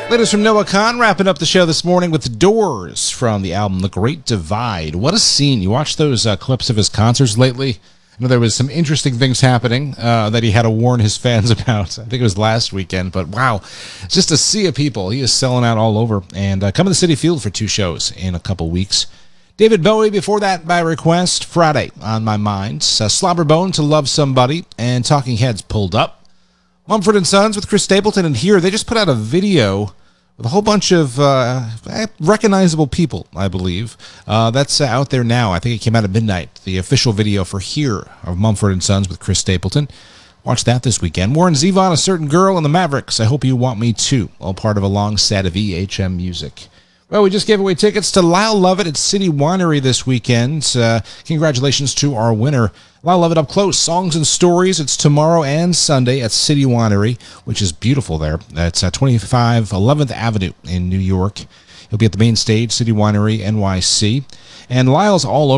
Latest from Noah Kahn, wrapping up the show this morning with The Doors from the album The Great Divide. What a scene. You watched those clips of his concerts lately? I know there was some interesting things happening that he had to warn his fans about. I think it was last weekend, but wow, just a sea of people. He is selling out all over, and coming to Citi Field for 2 shows in a couple weeks. David Bowie before that by request, Friday on My Mind. Slobberbone to Love Somebody, and Talking Heads Pulled Up. Mumford & Sons with Chris Stapleton, and here they just put out a video with a whole bunch of recognizable people, I believe. That's out there now. I think it came out at midnight, the official video for Here of Mumford & Sons with Chris Stapleton. Watch that this weekend. Warren Zevon, A Certain Girl, and the Mavericks, I Hope You Want Me Too, all part of a long set of EHM music. Well, we just gave away tickets to Lyle Lovett at City Winery this weekend. Congratulations to our winner. Lyle Lovett Up Close, Songs and Stories. It's tomorrow and Sunday at City Winery, which is beautiful there. It's 25 11th Avenue in New York. He'll be at the main stage, City Winery, NYC. And Lyle's all over